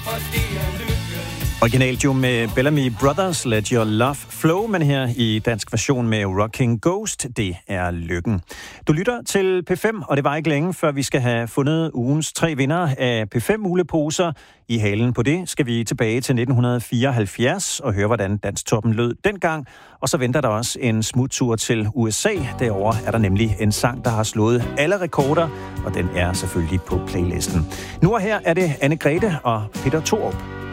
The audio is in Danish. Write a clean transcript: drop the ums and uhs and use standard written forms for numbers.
Originalt jo med Bellamy Brothers, Let Your Love Flow, men her i dansk version med Rocking Ghost, det er lykken. Du lytter til P5, og det var ikke længe, før vi skal have fundet ugens 3 vindere af P5-muleposer. I halen på det skal vi tilbage til 1974 og høre, hvordan Dansktoppen lød dengang. Og så venter der også en smuttur til USA. Derovre er der nemlig en sang, der har slået alle rekorder, og den er selvfølgelig på playlisten. Nu og her er det Anne-Grethe og Peter Thorup.